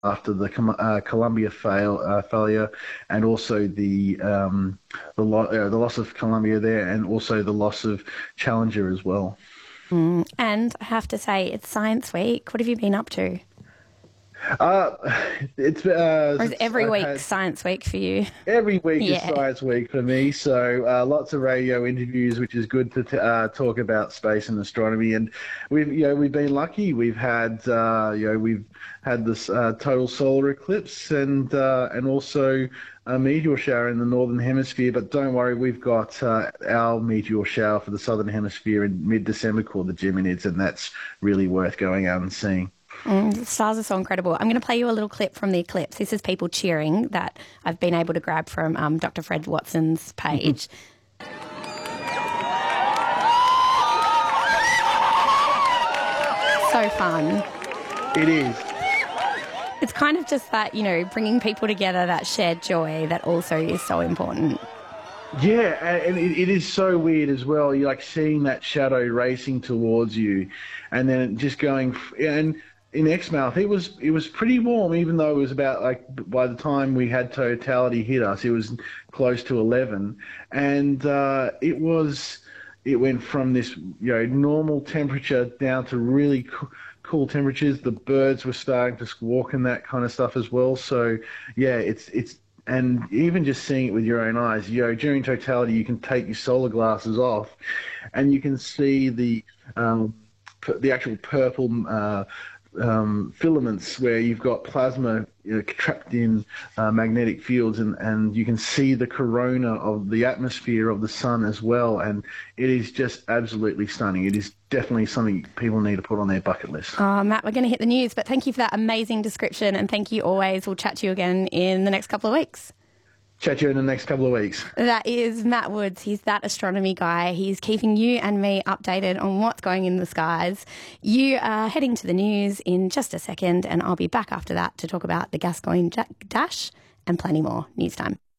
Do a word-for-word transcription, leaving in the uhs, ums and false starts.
after the Com- uh, Columbia fail uh, failure, and also the um, the, lo- uh, the loss of Columbia there, and also the loss of Challenger as well. Mm. And I have to say, it's Science Week. What have you been up to? Uh, it's uh, Or is it's, every I've week had Science Week for you? every week is Yeah. Science Week for me, so uh, lots of radio interviews, which is good to t- uh, talk about space and astronomy. And we've you know we've been lucky. We've had uh, you know we've had this uh, total solar eclipse and uh, and also a meteor shower in the northern hemisphere. But don't worry, we've got uh, our meteor shower for the southern hemisphere in mid-December called the Geminids, and that's really worth going out and seeing. Mm, the stars are so incredible. I'm going to play you a little clip from the eclipse. This is people cheering that I've been able to grab from um, Doctor Fred Watson's page. So fun. It is. It's kind of just that, you know, bringing people together, that shared joy that also is so important. Yeah, and it, it is so weird as well. You're like seeing that shadow racing towards you, and then just going. And in Exmouth, it was it was pretty warm, even though it was about like by the time we had totality hit us, it was close to eleven, and uh, it was it went from this you know normal temperature down to really co- cool temperatures. The birds were starting to squawk and that kind of stuff as well. So yeah, it's it's and even just seeing it with your own eyes, you know, during totality, you can take your solar glasses off, and you can see the um, p- the actual purple uh, um, filaments where you've got plasma you know, trapped in uh, magnetic fields, and, and you can see the corona of the atmosphere of the sun as well. And it is just absolutely stunning. It is definitely something people need to put on their bucket list. Oh, Matt, we're going to hit the news, but thank you for that amazing description, and thank you always. We'll chat to you again in the next couple of weeks. Chat to you in the next couple of weeks. That is Matt Woods. He's that astronomy guy. He's keeping you and me updated on what's going in the skies. You are heading to the news in just a second, and I'll be back after that to talk about the Gascoigne Dash and plenty more. News time.